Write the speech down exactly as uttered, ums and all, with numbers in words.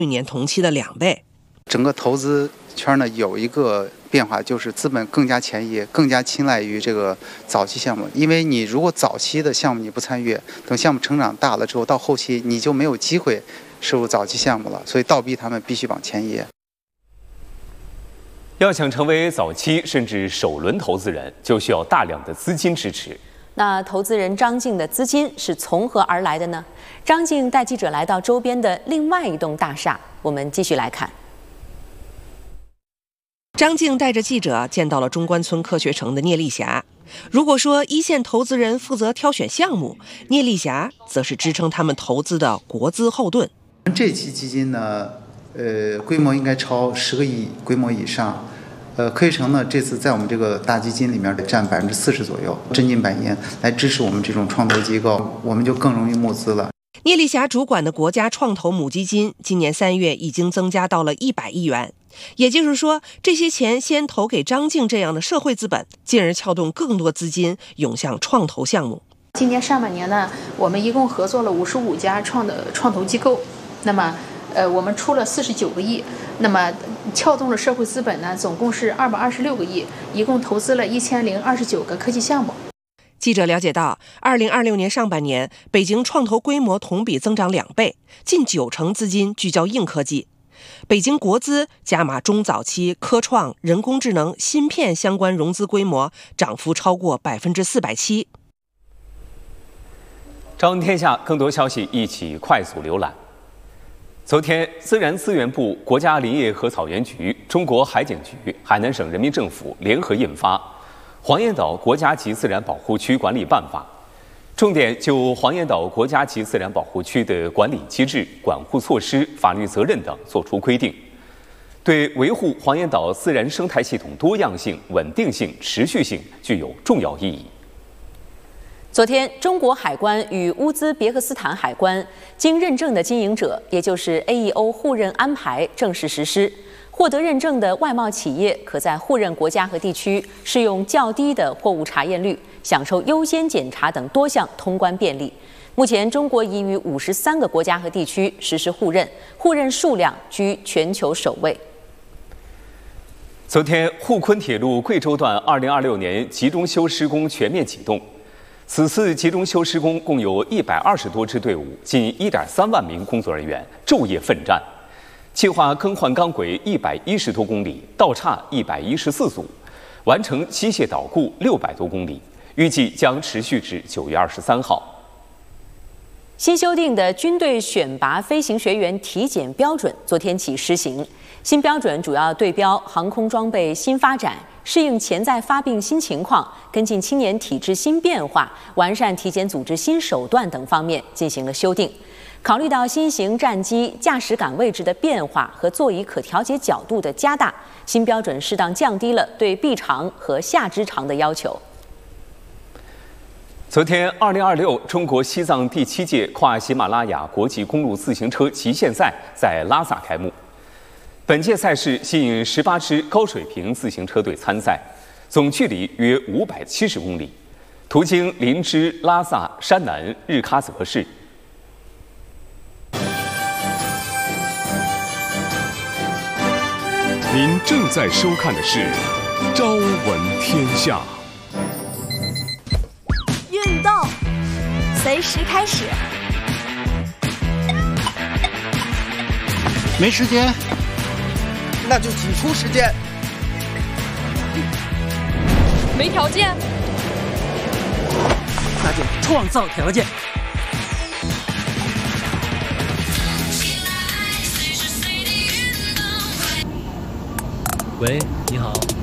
去年同期的两倍。 整个投资圈呢有一个变化，就是资本更加前移，更加青睐于这个早期项目。因为你如果早期的项目你不参与，等项目成长大了之后，到后期你就没有机会涉入早期项目了，所以倒逼他们必须往前移。 要想成为早期甚至首轮投资人，就需要大量的资金支持。 那投资人张静的资金是从何而来的呢？张静带记者来到周边的另外一栋大厦，我们继续来看。 张静带着记者见到了中关村科学城的聂丽霞。如果说一线投资人负责挑选项目，聂丽霞则是支撑他们投资的国资后盾。 这期基金呢，呃，规模应该超十个亿规模以上。呃，科学城呢，这次在我们这个大基金里面占百分之四十左右，真金白银来支持我们这种创投机构，我们就更容易募资了。 聂丽霞主管的国家创投母基金今年三月已经增加到了一百亿元，也就是说，这些钱先投给张静这样的社会资本，进而撬动更多资金涌向创投项目。 今年上半年呢，我们一共合作了五十五家创的创投机构，那么，呃，我们出了四十九个亿，那么撬动了社会资本呢，总共是二百二十六个亿，一共投资了一千零二十九个科技项目。 记者了解到，二零二六年上半年，北京创投规模同比增长两倍，近九成资金聚焦硬科技。北京国资加码中早期科创、人工智能、芯片相关融资规模涨幅超过百分之四百七。 朝闻天下，更多消息一起快速浏览。昨天，自然资源部、国家林业和草原局、中国海警局、海南省人民政府联合印发《黄岩岛国家级自然保护区管理办法》，重点就黄岩岛国家级自然保护区的管理机制、管护措施、法律责任等作出规定，对维护黄岩岛自然生态系统多样性、稳定性、持续性具有重要意义。 昨天，中国海关与乌兹别克斯坦海关经认证的经营者，也就是 A E O 互认安排正式实施。获得认证的外贸企业可在互认国家和地区适用较低的货物查验率，享受优先检查等多项通关便利。目前，中国已于五十三个国家和地区实施互认，互认数量居全球首位。 昨天，沪昆铁路贵州段二零二六年集中修施工全面启动。此次集中修施工共有一百二十多支队伍，近一点三万名工作人员昼夜奋战。计划更换钢轨一百一十多公里，道岔一百一十四组，完成机械导固六百多公里，预计将持续至九月二十三号。 新修订的军队选拔飞行学员体检标准昨天起施行。新标准主要对标航空装备新发展，适应潜在发病新情况，跟进青年体质新变化，完善体检组织新手段等方面进行了修订。考虑到新型战机驾驶岗位置的变化和座椅可调节角度的加大，新标准适当降低了对臂长和下肢长的要求。 昨天，二零二六中国西藏第七届跨喜马拉雅国际公路自行车极限赛在拉萨开幕。本届赛事吸引十八支高水平自行车队参赛，总距离约五百七十公里，途经林芝、拉萨、山南、日喀则市。 您正在收看的是《朝闻天下》。 运动随时开始。 没时间， 那就挤出时间。 没条件， 那就创造条件。 喂，你好。